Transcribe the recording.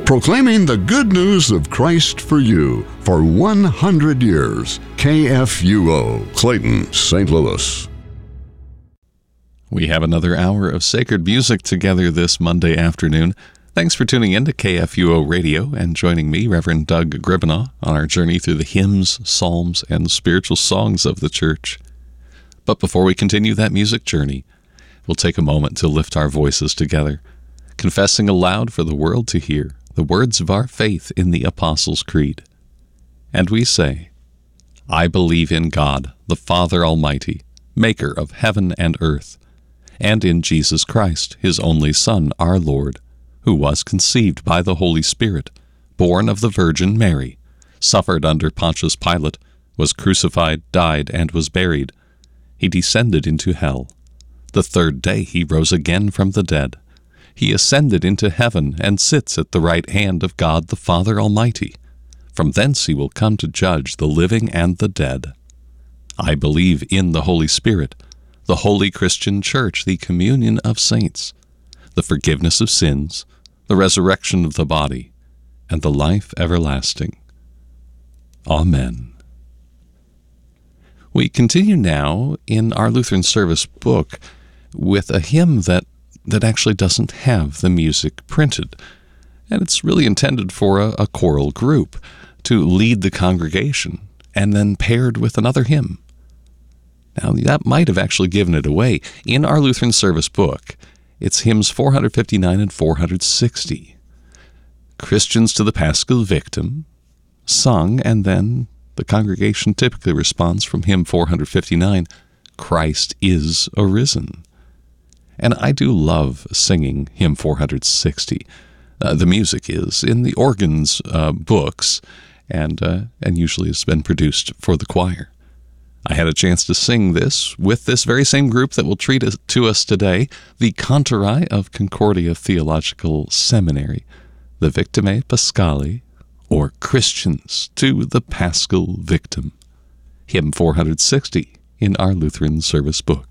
Proclaiming the good news of Christ for you for 100 years. KFUO, Clayton, St. Louis. We have another hour of sacred music together this Monday afternoon. Thanks for tuning in to KFUO Radio and joining me, Reverend Doug Gribanaw, on our journey through the hymns, psalms, and spiritual songs of the Church. But before we continue that music journey, we'll take a moment to lift our voices together, confessing aloud for the world to hear the words of our faith in the Apostles' Creed. And we say, I believe in God, the Father Almighty, maker of heaven and earth, and in Jesus Christ, his only Son, our Lord, who was conceived by the Holy Spirit, born of the Virgin Mary, suffered under Pontius Pilate, was crucified, died, and was buried. He descended into hell. The third day he rose again from the dead. He ascended into heaven and sits at the right hand of God the Father Almighty. From thence he will come to judge the living and the dead. I believe in the Holy Spirit, the holy Christian Church, the communion of saints, the forgiveness of sins, the resurrection of the body, and the life everlasting. Amen. We continue now in our Lutheran Service book with a hymn that actually doesn't have the music printed, and it's really intended for a choral group to lead the congregation and then paired with another hymn. Now, that might have actually given it away. In our Lutheran Service book, it's hymns 459 and 460. Christians to the Paschal Victim, sung, and then the congregation typically responds from hymn 459, Christ is arisen. And I do love singing hymn 460. The music is in the organ's books, and usually has been produced for the choir. I had a chance to sing this with this very same group that will treat to us today, the Cantori of Concordia Theological Seminary, the Victimae Paschali, or Christians to the Paschal Victim, hymn 460 in our Lutheran Service book.